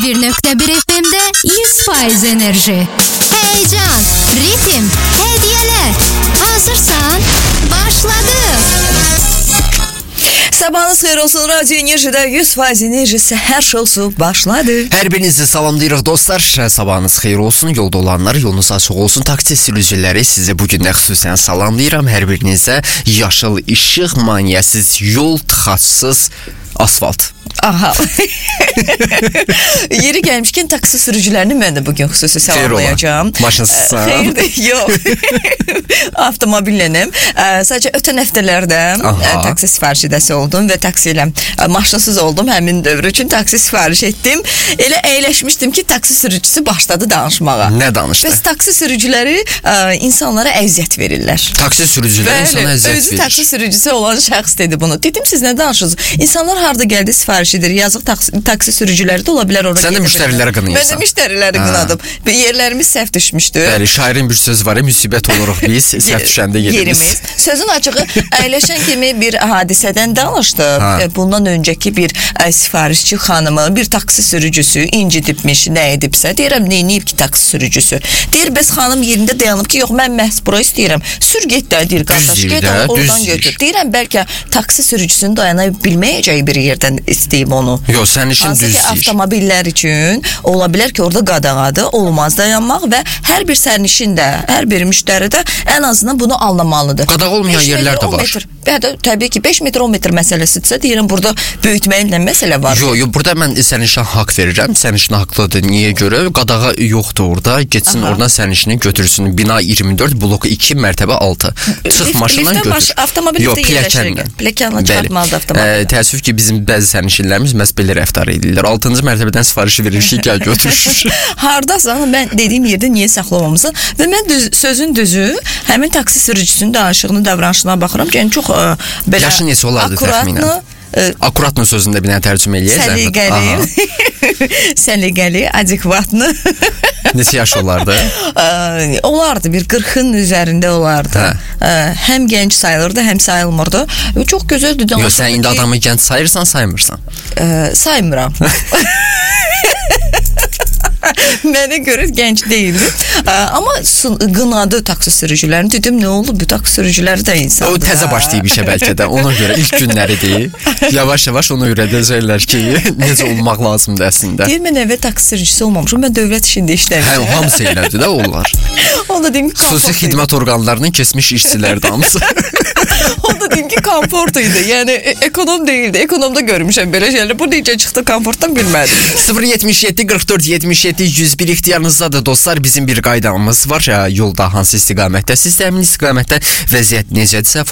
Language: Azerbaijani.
101.1 FM'de 100% enerji. Heyecan, ritim, hediyeler. Hazırsan başladı. Sabahınız xeyir olsun. Radyo Enerji'de 100% enerji səhər şousu başladı. Hər birinizi salamlayırıq dostlar. Sabahınız xeyir olsun. Yolda olanlar yolunuz açıq olsun. Taksi sürücüləri sizi bugün də xüsusən salamlayıram. Hər birinizə yaşıl işıq, maniyəsiz yol, tıxacsız asfalt. Aha. Yeri gəlmişkən taksi sürücülərini mən də bugün xüsusi salamlayacağım. Maşınsızsan. Xeyirdir, yox. Avtomobillənim. Sadəcə ötən həftələrdə taksi sifariş edəsi oldum və taksi ilə maşınsız oldum. Həmin dövr üçün taksi sifariş etdim. Elə əyləşmişdim ki, taksi sürücüsü başladı danışmağa. Nə danışdı? Bəs taksi sürücüləri insanlara əziyyət verirlər. Taksi sürücüləri insana əziyyət verir. Özü taksi sürücüsü olan şəxs dedi bunu. Dedim, siz nə danışırsınız? İnsanlar harda gəldi sifariş edir. Yazıq taksi sürücüləri də ola bilər orada. Sən də müştəriləri qınayırsan. Mən də müştəriləri qınadım. Yerlərimiz səhv düşmüşdü. Bəli, şairin bir söz var, müsibət oluruq biz, səhv düşəndə yerimiz. Sözün açığı, əyləşən kimi bir hadisədən danışdı. Bundan öncəki bir sifarişçi xanımı, bir taksi sürücüsü incidibmiş, nə edibsə. Deyirəm, neyniyib ki, taksi sürücüsü? Deyir, bəs xanım yerində dayanıb ki, yox, mən məhz bura istəyirəm. Sür get də, deyir, qardaş, get oradan götür. Deyirəm, bəlkə taksi sürücüsünün dayana bilməyəcəyi bir yerdən istəyib onu. Yox, sənin işin düz deyir. Avtomobillər üçün ola bilər ki, orada qadağadır, olmaz dayanmaq və hər bir sərnişin də, hər bir müştəri də ən azından bunu anlamalıdır. Qadağ olmayan yerlər də var. Təbii ki, 5 metr, 10 metr məsələsidirsə, deyirəm, burada böyütməklə məsələ var. Yox, burada mən sərnişinə haqq verirəm. Sərnişinə haqlıdır. Niyə görə? Qadağa yoxdur orada. Getsin oradan sərnişini götürsün. Bina 24, blok 2, mərtəbə 6. Çıx maşından götür. Avtomobildə yerləşir. Pləkanla çıxartmalıdır avtomobildə. Təəssüf ki, bizim bəzi sərnişinlərimiz məhz belə rəftar edirlər. 6-cı mərtəbədən sifarişi verir ki, gəl götür. Hardasan, mən dediyim yerdə niyə saxlamamısan? Və mən sözün düzü, həmin taksi sürücüsünün danışığını, davranışına baxıram ki, çox belə yaşı neçə olardı təxminən? Akuratlı sözündə bir dənə tərcümə eləyək. Səliqəli, adekvatlı. Neçə yaş olardı? Olardı, bir 40-ın üzərində olardı. Həm gənc sayılırdı, həm sayılmırdı. Çox gözəldir. Yox, sən indi adamı gənc sayırsan, saymırsan? Saymıram. Mənə görə gənc deyildi. Amma qınadı taksi sürücülərini. Dedim, nə oldu? Bu taksi sürücüləri də insandır. O təzə başlayıb işə bəlkə də. Ona görə ilk günləridir. Yavaş-yavaş ona görə deyəcəklər ki, necə olmaq lazımdır əslində. Deyir, mən əvvəl taksi sürücüsü olmamışım. Mən dövlət işində işləmişəm. Hə, hamısı elədir də onlar. Onda deyim ki, xüsusi xidmət orqanlarının keçmiş işçilərdir hamısı. Onda deyim ki, komfort idi. Yəni, ekonom deyildi. Ekonomda görmüşəm belə şeylər. Bu necə çıxdı, komfortdan bilmədim. 077 44 77 101 ixtiyarınızdadır dostlar. Bizim bir qaydamız var. Yolda hansı istiqamətdə, siz də həmin istiqamətdə vəziyyət necədirsə